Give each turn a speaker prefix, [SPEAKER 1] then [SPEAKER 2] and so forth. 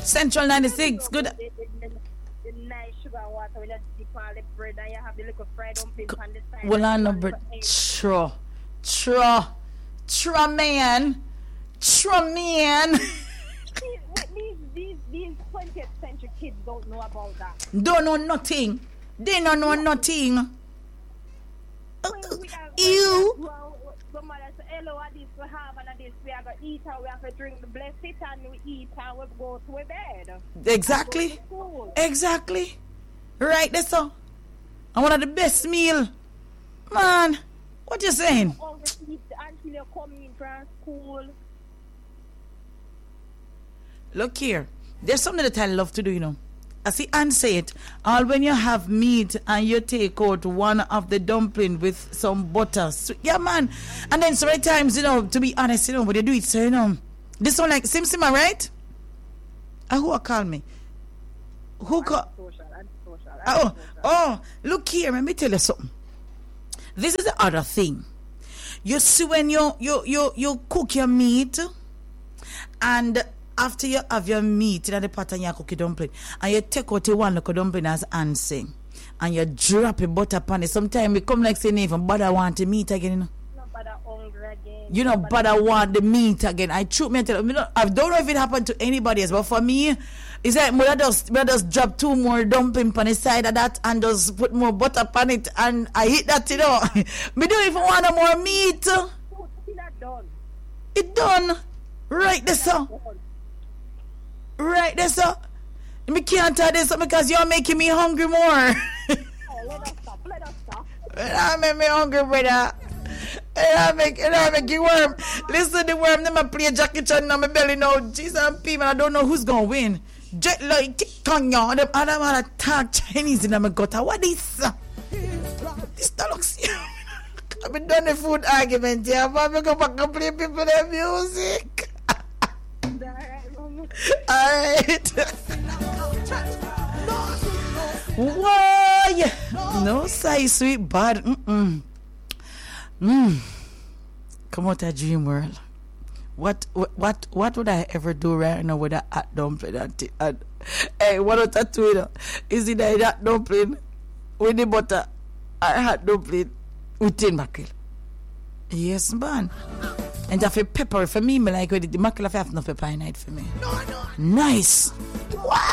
[SPEAKER 1] Central 96. Good.
[SPEAKER 2] The nice sugar and water with the dip on the bread and you have the little fried dumplings on the side.
[SPEAKER 1] Well, I know, but Tra man.
[SPEAKER 2] These 20th century kids don't know about that.
[SPEAKER 1] Don't know nothing. They don't know nothing. You.
[SPEAKER 2] Somebody say, hello, what this we have and this we have to eat and we have to drink the blessed and we eat and we go to bed.
[SPEAKER 1] Exactly. Exactly. Right there, so. And one of the best meal. Man, what you saying?
[SPEAKER 2] Until you come in from school.
[SPEAKER 1] Look here. There's something that I love to do, you know. I see Anne say it. All when you have meat and you take out one of the dumpling with some butter. So, yeah, man. And then so many times, you know, to be honest, you know, but they do it, so, you know. This one like Simsima, right? Who call me? Who call? Oh, look here. Let me tell you something. This is the other thing. You see when you cook your meat and after you have your meat in the pot and you cook your dumpling and you take out the one look dumpling as Anne and you drop a butter pan it. Sometimes it come like saying even bother want the meat again, you know.
[SPEAKER 2] No bother hungry again.
[SPEAKER 1] You know, bother want the meat again. I truth me tell you, I don't know if it happened to anybody else, but for me, it's like mother just drop 2 more dumpling on the side of that and just put more butter on it and I eat that, you know. Me don't even want no more meat. It done. Right there, sir. Right there, sir. Me can't tell this because you're making me hungry more.
[SPEAKER 2] Let us stop.
[SPEAKER 1] I make me hungry, brother. I make you worm. Listen, the worm, them a play Jackie Chan on my belly now. Jesus and P, man, I don't know who's gonna win. Jet like Kanya, them other talk Chinese in my gutter. What is this? Looks. I've been done the food argument here, but I'm going back and play people their music. Alright. Why? No say sweet bad. Come out of dream world. What would I ever do right now with a hot dumpling? Hey, what out of Twitter? Is it that hot dumpling with the butter or hot dumpling with tin mackerel? Yes, man. And have a pepper for me, like with the mackerel have no pepper in it for me. No. Nice. Wow.